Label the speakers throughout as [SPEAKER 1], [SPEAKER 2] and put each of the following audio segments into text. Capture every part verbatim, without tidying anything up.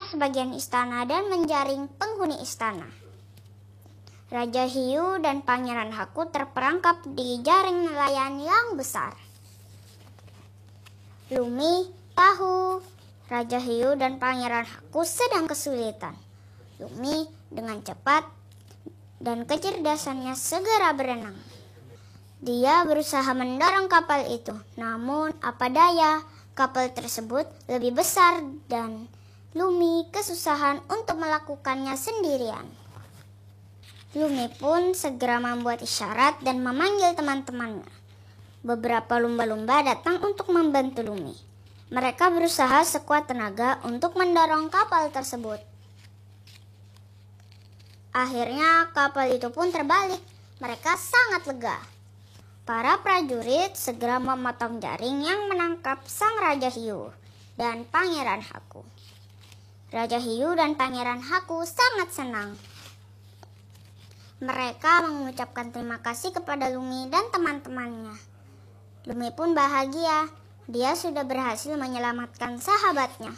[SPEAKER 1] sebagian istana dan menjaring penghuni istana. Raja Hiu dan Pangeran Haku terperangkap di jaring nelayan yang besar. Lumi tahu Raja Hiu dan Pangeran Haku sedang kesulitan. Lumi dengan cepat dan kecerdasannya segera berenang. Dia berusaha mendorong kapal itu, namun apa daya, kapal tersebut lebih besar dan Lumi kesusahan untuk melakukannya sendirian. Lumi pun segera membuat isyarat dan memanggil teman-temannya. Beberapa lumba-lumba datang untuk membantu Lumi. Mereka berusaha sekuat tenaga untuk mendorong kapal tersebut. Akhirnya kapal itu pun terbalik. Mereka sangat lega. Para prajurit segera memotong jaring yang menangkap sang Raja Hiu dan Pangeran Haku. Raja Hiu dan Pangeran Haku sangat senang. Mereka mengucapkan terima kasih kepada Lumi dan teman-temannya. Lumi pun bahagia. Dia sudah berhasil menyelamatkan sahabatnya.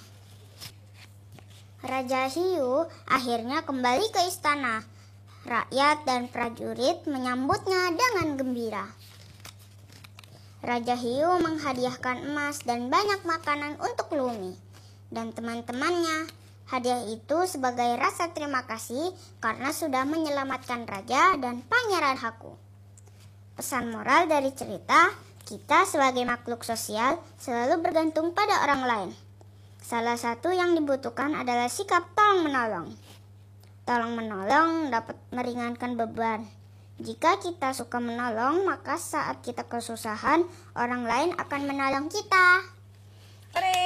[SPEAKER 1] Raja Hiu akhirnya kembali ke istana. Rakyat dan prajurit menyambutnya dengan gembira. Raja Hiu menghadiahkan emas dan banyak makanan untuk Lumi dan teman-temannya. Hadiah itu sebagai rasa terima kasih karena sudah menyelamatkan Raja dan Pangeran Haku. Pesan moral dari cerita, kita sebagai makhluk sosial selalu bergantung pada orang lain. Salah satu yang dibutuhkan adalah sikap tolong-menolong. Tolong-menolong dapat meringankan beban. Jika kita suka menolong, maka saat kita kesusahan, orang lain akan menolong kita.
[SPEAKER 2] Hore!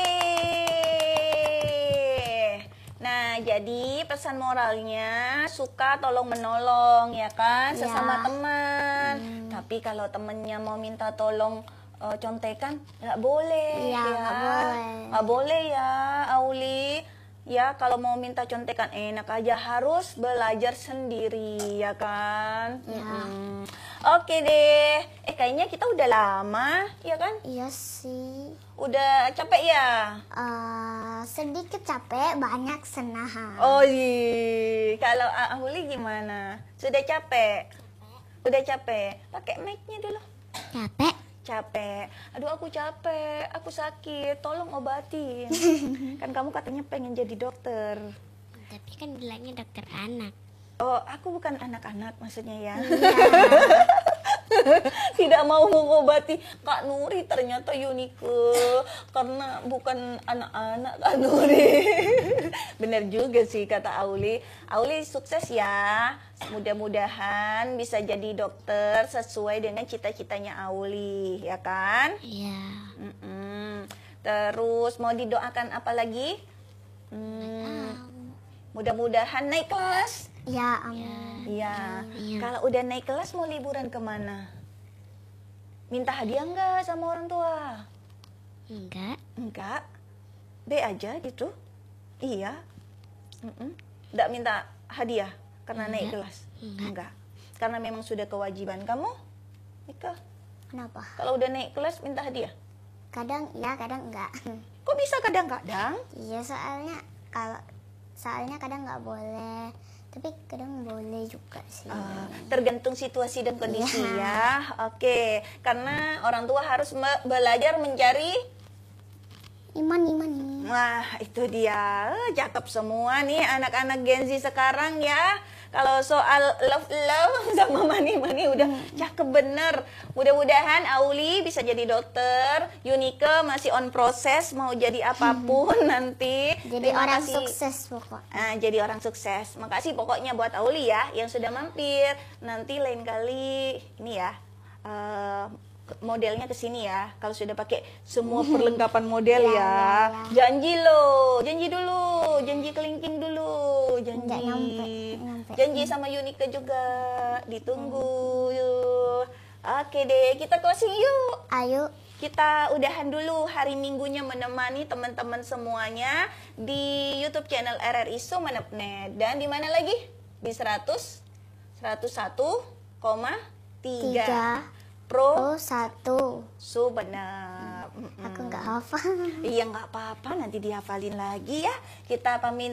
[SPEAKER 2] Nah, jadi pesan moralnya suka tolong-menolong, ya kan? Sesama
[SPEAKER 1] Ya.
[SPEAKER 2] teman.
[SPEAKER 1] Hmm.
[SPEAKER 2] Tapi kalau temennya mau minta tolong uh, contekan, nggak boleh.
[SPEAKER 1] Iya,
[SPEAKER 2] ya.
[SPEAKER 1] nggak boleh.
[SPEAKER 2] Nggak boleh ya, Auli. Ya, kalau mau minta contekan enak aja, harus belajar sendiri, ya kan?
[SPEAKER 1] Ya.
[SPEAKER 2] Mm-mm. Oke deh. Eh, kayaknya kita udah lama, ya kan?
[SPEAKER 1] Iya sih.
[SPEAKER 2] Udah capek ya?
[SPEAKER 1] Uh, sedikit capek, banyak senang.
[SPEAKER 2] Oh iya. Kalau Ahuli gimana? Sudah capek? Udah capek? Pakai mic-nya dulu.
[SPEAKER 1] Capek?
[SPEAKER 2] Capek. Aduh, aku capek, aku sakit, tolong obatin. Kan kamu katanya pengen jadi dokter.
[SPEAKER 1] Tapi kan bilangnya dokter anak.
[SPEAKER 2] Oh, aku bukan anak-anak maksudnya ya.
[SPEAKER 1] Iya.
[SPEAKER 2] Tidak mau mengobati Kak Nuri, ternyata Yunike. Karena bukan anak-anak Kak Nuri. Bener juga sih kata Auli. Auli sukses ya. Mudah-mudahan bisa jadi dokter sesuai dengan cita-citanya Auli, ya kan?
[SPEAKER 1] Iya.
[SPEAKER 2] Mm-mm. Terus mau didoakan apa lagi? Hmm, mudah-mudahan naik kelas.
[SPEAKER 1] Ya, amin.
[SPEAKER 2] Iya.
[SPEAKER 1] Iya.
[SPEAKER 2] Kalau udah naik kelas mau liburan kemana? Minta hadiah enggak sama orang tua?
[SPEAKER 1] Enggak.
[SPEAKER 2] Enggak. B aja gitu. Iya. Mm-mm. Nggak minta hadiah karena naik
[SPEAKER 1] Enggak.
[SPEAKER 2] kelas?
[SPEAKER 1] Enggak.
[SPEAKER 2] Karena memang sudah kewajiban kamu. Nika,
[SPEAKER 1] Kenapa?
[SPEAKER 2] kalau udah naik kelas minta hadiah?
[SPEAKER 1] Kadang iya, kadang enggak.
[SPEAKER 2] Kok bisa kadang-kadang?
[SPEAKER 1] Iya, soalnya kalau soalnya kadang nggak boleh, tapi kadang boleh juga sih.
[SPEAKER 2] Uh, tergantung situasi dan kondisi
[SPEAKER 1] Iya.
[SPEAKER 2] ya. Oke, karena orang tua harus me- belajar mencari.
[SPEAKER 1] Iman, iman, iman.
[SPEAKER 2] Wah, itu dia. Eh, cakep semua nih anak-anak Gen Z sekarang ya. Kalau soal love-love sama money-money udah cakep bener. Mudah-mudahan Auli bisa jadi dokter. Yunike masih on proses mau jadi apapun nanti.
[SPEAKER 1] Jadi
[SPEAKER 2] Terima
[SPEAKER 1] orang
[SPEAKER 2] kasih.
[SPEAKER 1] sukses pokoknya.
[SPEAKER 2] Ah, jadi orang sukses. Makasih pokoknya buat Auli ya yang sudah mampir. Nanti lain kali ini ya. eh, modelnya ke sini ya. Kalau sudah pakai semua perlengkapan model
[SPEAKER 1] Ya,
[SPEAKER 2] ya.
[SPEAKER 1] ya, ya.
[SPEAKER 2] Janji loh, janji dulu, janji kelingking dulu, janji.
[SPEAKER 1] Nggak nyampe, nyampe.
[SPEAKER 2] Janji sama Yunike juga. Ditunggu yuk. Oke deh, kita closing yuk.
[SPEAKER 1] Ayo.
[SPEAKER 2] Kita udahan dulu hari Minggunya menemani teman-teman semuanya di YouTube channel R R I Sumenep.net. Dan di mana lagi? Di seratus, seratus satu koma tiga.
[SPEAKER 1] Tiga.
[SPEAKER 2] Pro
[SPEAKER 1] Oh, satu.
[SPEAKER 2] Sumenep.
[SPEAKER 1] Aku nggak hafal.
[SPEAKER 2] Iya nggak apa-apa, nanti dihafalin lagi ya. Kita pamit